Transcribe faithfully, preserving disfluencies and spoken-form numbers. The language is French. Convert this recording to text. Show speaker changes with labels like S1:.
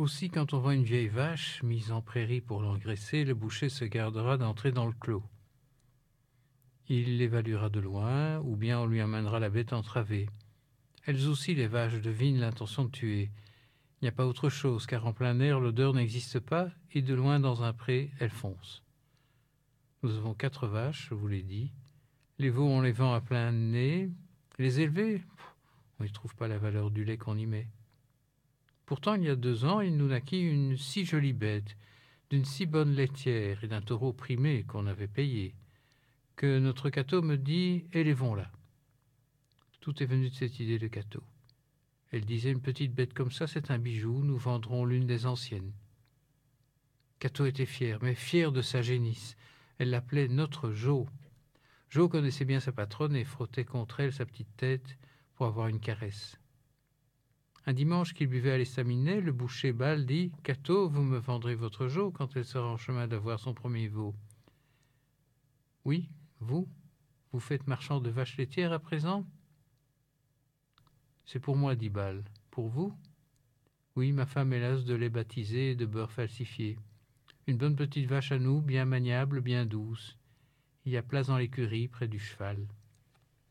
S1: Aussi, quand on voit une vieille vache mise en prairie pour l'engraisser, le boucher se gardera d'entrer dans le clos. Il l'évaluera de loin, ou bien on lui amènera la bête entravée. Elles aussi, les vaches, devinent l'intention de tuer. Il n'y a pas autre chose, car en plein air, l'odeur n'existe pas, et de loin dans un pré, elles foncent. Nous avons quatre vaches, je vous l'ai dit. Les veaux, on les vend à plein nez. Les élever, on n'y trouve pas la valeur du lait qu'on y met. Pourtant, il y a deux ans, il nous naquit une si jolie bête, d'une si bonne laitière et d'un taureau primé qu'on avait payé, que notre Cato me dit « élevons-la ». Tout est venu de cette idée de Cato. Elle disait « une petite bête comme ça, c'est un bijou, nous vendrons l'une des anciennes ». Cato était fière, mais fière de sa génisse. Elle l'appelait notre Jo. Jo connaissait bien sa patronne et frottait contre elle sa petite tête pour avoir une caresse. Un dimanche qu'il buvait à l'estaminet, le boucher Bal dit « Cato, vous me vendrez votre Jo quand elle sera en chemin d'avoir son premier veau. »« Oui, vous, vous faites marchand de vaches laitières à présent ?»« C'est pour moi, dit Bal. Pour vous ?»« Oui, ma femme est lasse de lait baptisé et de beurre falsifié. Une bonne petite vache à nous, bien maniable, bien douce. Il y a place dans l'écurie, près du cheval. »